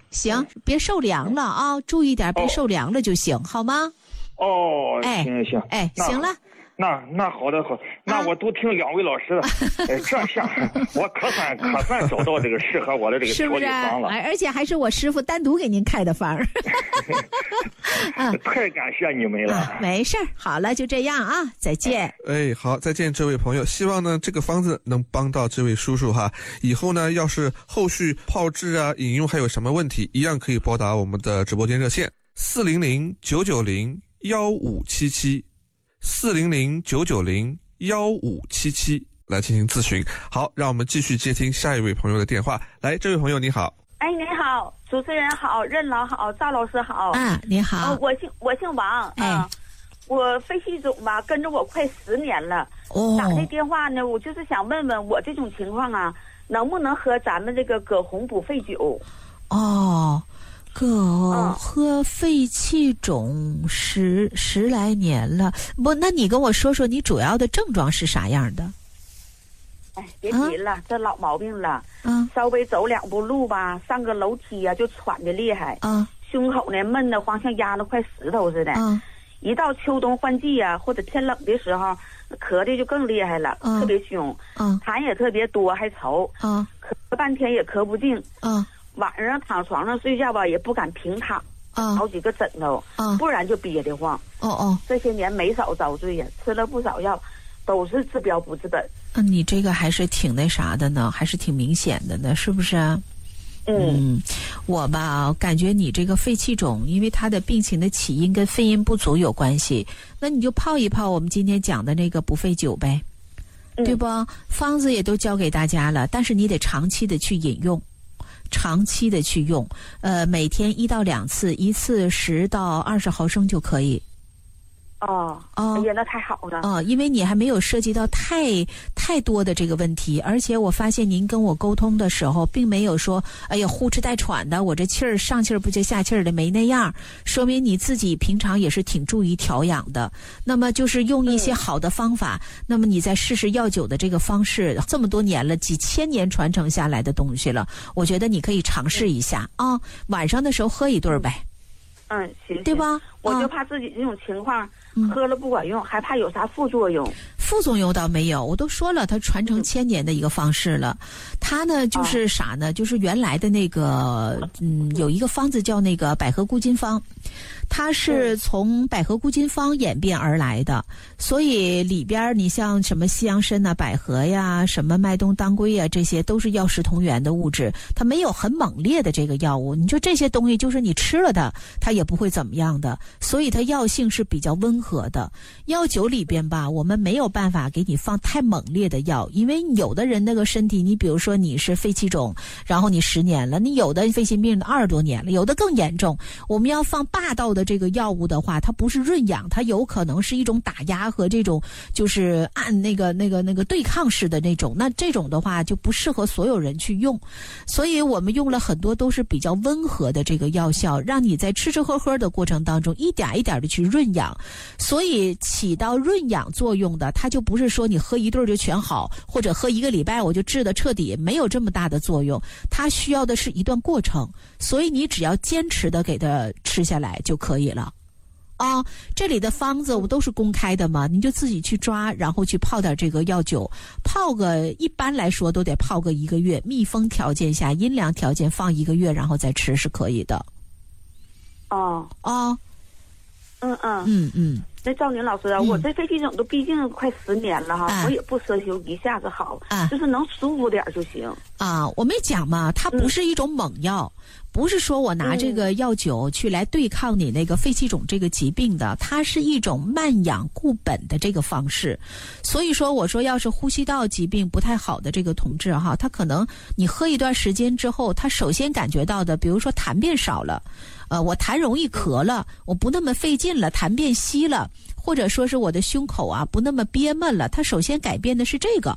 行，别受凉了啊，注意点，别受凉了就行，好吗？ 行， 行了。 那好的，那我都听两位老师的，这下我可算找到这个适合我的这个调理方了， 是不是？而且还是我师傅单独给您开的方。 太感谢你们了。 没事儿，好了，就这样啊，再见。 好，再见，这位朋友。希望呢这个方子能帮到这位叔叔哈。以后呢，要是后续炮制啊、饮用还有什么问题，一样可以拨打我们的直播间热线400-990-1577。400-990-1577来进行咨询。好，让我们继续接听下一位朋友的电话。来，这位朋友你好。 你好，主持人好，任老好，赵老师好。 你好。 我姓王。我肺气肿吧，跟着我快10年了。打这电话呢，我就是想问问我这种情况啊，能不能喝咱们这个葛洪补肺酒？ 喝肺气肿十来年了，不，那你跟我说说你主要的症状是啥样的？ 别提了，这老毛病了。稍微走2步路吧，上个楼梯啊就喘得厉害。胸口呢闷得慌，像压了块石头似的。一到秋冬换季啊，或者天冷的时候，咳的就更厉害了，特别凶。痰也特别多，还稠。咳半天也咳不净。晚上躺床上睡觉吧，也不敢平躺，好几个枕头，不然就憋得慌。这些年没少遭罪呀，吃了不少药，都是治标不治本。 你这个还是挺那啥的呢，还是挺明显的呢，是不是？我吧感觉你这个肺气肿，因为它的病情的起因跟肺阴不足有关系，那你就泡一泡我们今天讲的那个补肺酒呗，对不？方子也都教给大家了，但是你得长期的去饮用。每天1到2次，一次10到20毫升就可以。 哎呀，那太好了。 因为你还没有涉及到太多的这个问题，而且我发现您跟我沟通的时候，并没有说，哎呀呼哧带喘的，我这气儿上气儿不接下气儿的，没那样，说明你自己平常也是挺注意调养的。那么就是用一些好的方法，那么你再试试药酒的这个方式，这么多年了，几千年传承下来的东西了，我觉得你可以尝试一下啊。晚上的时候喝一顿呗。 行， 对吧？ 我就怕自己这种情况喝了不管用，还怕有啥副作用。 副作用倒没有，我都说了，它传承1000年的一个方式了。它呢就是啥呢？就是原来的那个有一个方子叫那个百合固金方，它是从百合固金方演变而来的，所以里边你像什么西洋参啊、百合呀、什么麦冬、当归呀，这些都是药食同源的物质，它没有很猛烈的这个药物。你说这些东西就是你吃了它也不会怎么样的，所以它药性是比较温和的。药酒里边吧，我们没有办法给你放太猛烈的药，因为有的人那个身体，你比如说你是肺气肿，然后你10年了，你有的肺心病20多年了，有的更严重。我们要放霸道的这个药物的话，它不是润养，它有可能是一种打压和这种就是按那个对抗式的那种，那这种的话就不适合所有人去用。所以我们用了很多都是比较温和的这个药效，让你在吃吃喝喝的过程当中一点一点的去润养，所以起到润养作用的，它就不是说你喝一顿就全好，或者喝1个礼拜我就治得彻底，没有这么大的作用，它需要的是一段过程，所以你只要坚持的给它吃下来就可以了。这里的方子我都是公开的嘛，你就自己去抓，然后去泡点这个药酒，泡个一般来说都得泡个1个月，密封条件下，阴凉条件放1个月，然后再吃是可以的。 那赵宁老师啊，我这肺气肿都毕竟快10年了哈，我也不奢求一下子好，就是能舒服点就行。 我没讲嘛，它不是一种猛药，不是说我拿这个药酒去来对抗你那个肺气肿这个疾病的，它是一种慢养固本的这个方式。所以说我说要是呼吸道疾病不太好的这个同志哈，他可能你喝一段时间之后，他首先感觉到的，比如说痰变少了，我痰容易咳了，我不那么费劲了，痰变稀了，或者说是我的胸口啊不那么憋闷了，它首先改变的是这个，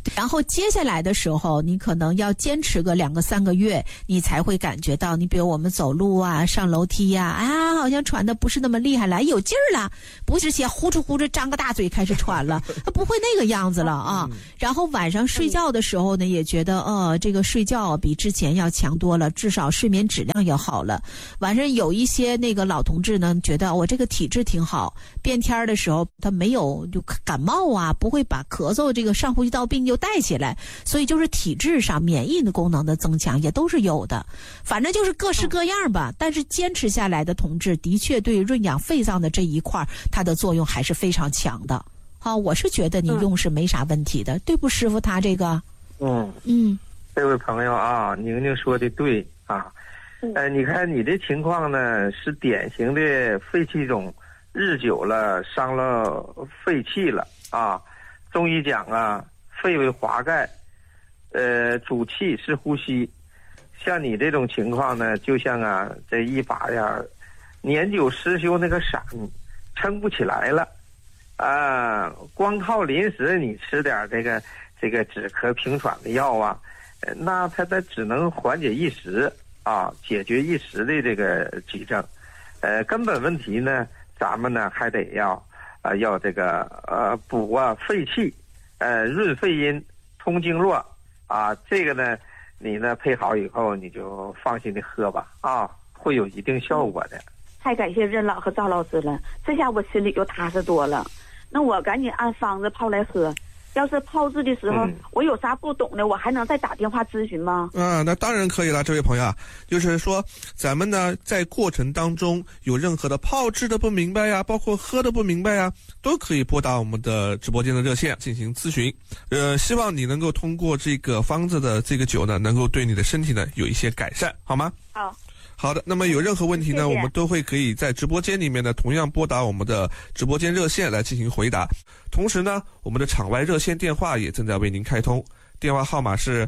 然后接下来的时候，你可能要坚持个2个3个月，你才会感觉到，你比如我们走路啊、上楼梯呀，好像喘的不是那么厉害了，有劲儿了，不是先呼哧张个大嘴开始喘了，它不会那个样子了啊。然后晚上睡觉的时候呢，也觉得这个睡觉比之前要强多了，至少睡眠质量要好了。晚上有一些那个老同志呢，觉得我这个体质挺好，变天的时候他没有就感冒啊，不会把咳嗽这个上呼吸道病就带起来，所以就是体质上免疫的功能的增强也都是有的。反正就是各式各样吧，但是坚持下来的同志的确对润养肺脏的这一块它的作用还是非常强的。我是觉得你用是没啥问题的，对不师傅？他这个这位朋友啊，宁宁说的对啊。你看你的情况呢，是典型的肺气肿，日久了伤了肺气了啊。中医讲啊，肺为华盖，主气是呼吸。像你这种情况呢，就像这一把年久失修那个伞，撑不起来了光靠临时你吃点这个止咳平喘的药那它只能缓解一时解决一时的这个急症，根本问题呢，咱们呢还得要这个补肺气，润肺阴，通经络这个呢，你呢配好以后，你就放心的喝吧会有一定效果的。 太感谢任老和赵老师了，这下我心里就踏实多了。那我赶紧按方子泡来喝。要是泡制的时候，我有啥不懂的，我还能再打电话咨询吗？ 那当然可以了，这位朋友就是说咱们呢在过程当中有任何的泡制的不明白呀，包括喝的不明白呀，都可以拨打我们的直播间的热线进行咨询。希望你能够通过这个方子的这个酒呢，能够对你的身体呢有一些改善，好吗？好的，那么有任何问题呢，谢谢，我们都会可以在直播间里面呢，同样拨打我们的直播间热线来进行回答。同时呢，我们的场外热线电话也正在为您开通，电话号码是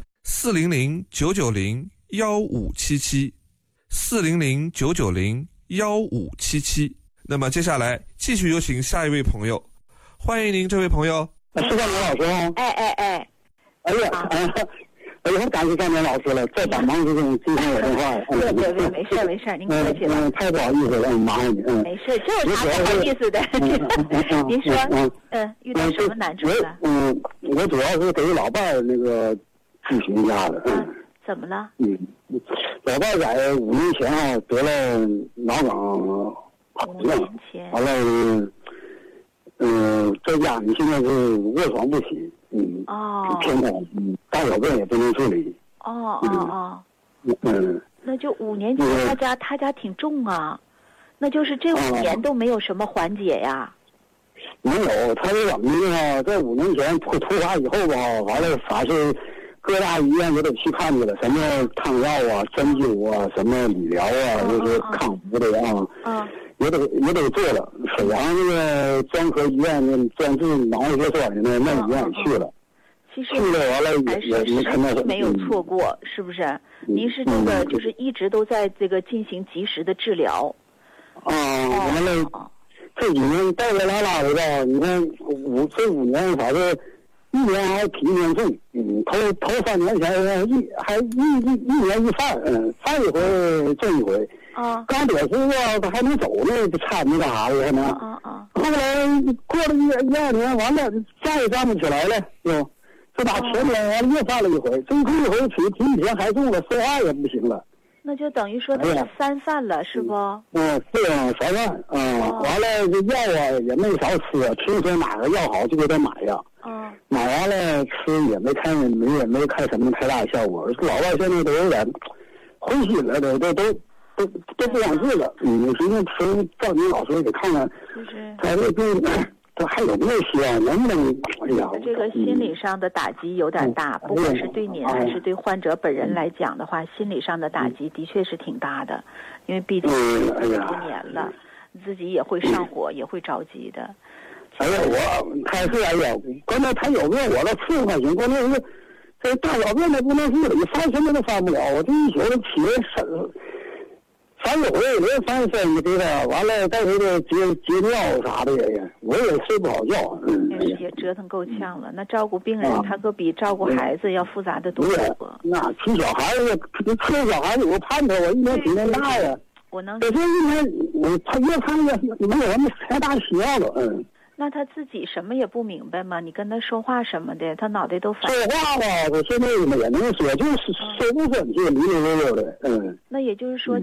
400-990-1577 400-990-1577。那么接下来继续有请下一位朋友，欢迎您，这位朋友。 是张明老师吗？感谢张明老师了，在百忙之中今天有电话。 对，没事，您客气了。 太不好意思了，麻烦你。 没事，这有啥不好意思的？您说，遇到什么难处了？ 我主要是给老伴儿那个咨询一下的。 怎么了？ 老伴儿在5年前得了脑梗 ，5年前。 完了，在家里现在是卧床不起。偏痛，大小便也不能处理。 那就5年前他家挺重啊，那就是这5年都没有什么缓解呀。 没有，他是怎么的呢？在5年前突发以后吧，完了凡是各大医院也得去看去了，什么汤药针灸什么理疗就是康复的也得做了。沈阳那个专科医院那专治脑血栓的那医院也去了。 其实还是没有错过，是不是？您是这个就是一直都在这个进行及时的治疗。 完了，这几年带带拉拉的吧，你看这5年反正一年还比一年重。头3年前一年一犯，犯一回重一回。刚点时候他还能走呢，搀着干啥的呢？后来过了1-2年，完了再也站不起来了，这打前天完了又犯了一回，这一回比以前还重了，说话也不行了。 那就等于说他是3犯了，是不？ 是3犯。完了这药也没少吃，听说哪个药好就给他买呀。买完了吃也没看什么太大的效果，老外现在都有点灰心了，都不想治了。你随便吃赵明老师给看看，他这病这还有没有希望？能不能？ 这个心理上的打击有点大，不管是对您还是对患者本人来讲的话，心理上的打击的确是挺大的，因为毕竟多年了，自己也会上火，也会着急的。 他关键他有病我都伺候还行，关键是这大小便都不能自理，翻身都翻不了。我这一宿都起反正我也连翻身给他，完了带回来接尿啥的也，我也睡不好觉。 也折腾够呛了。那照顾病人，他可比照顾孩子要复杂的多。 那听小孩子，听小孩子有个盼头，我一年比年大呀。 我能。 可是一年，他越看越没有什么太大需要了。 那他自己什么也不明白吗？你跟他说话什么的，他脑袋都反。 说话吧，我现在也能说，就是说不准确，迷迷糊糊的。 那也就是说。